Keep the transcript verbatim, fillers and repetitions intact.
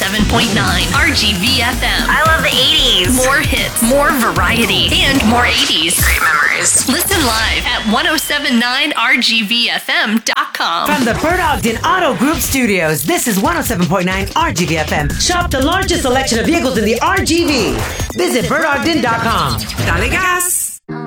seven point nine R G V F M. I love the eighties. More hits, more variety, and more eighties. Great memories. Listen live at ten seventy-nine R G V F M dot com. From the Bert Ogden Auto Group Studios, this is one oh seven point nine R G V F M. Shop the largest selection of vehicles in the R G V. Visit Bert Ogden dot com. Dale gas!